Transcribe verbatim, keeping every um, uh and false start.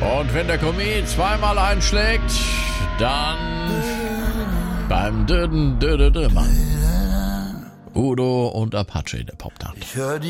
Und wenn der Komet zweimal einschlägt, dann beim Döden Döde Dömann. Udo und Apache, der Poptart. Ich hör die